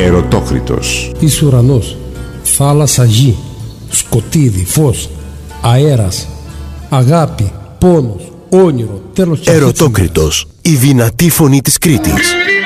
Ερωτόκριτος. Εις ουρανός, θάλασσα, γη, σκοτίδι, φως, αέρας, αγάπη, πόνος, όνειρο, τέλος και Ερωτόκριτος, η δυνατή φωνή της Κρήτης.